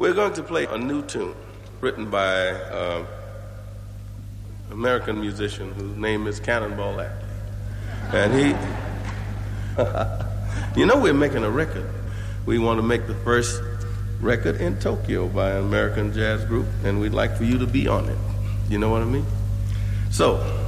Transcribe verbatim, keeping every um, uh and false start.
We're going to play a new tune written by an American musician whose name is Cannonball Adderley. And he, you know, we're making a record. We want to make the first record in Tokyo by an American jazz group, and we'd like for you to be on it. You know what I mean? So,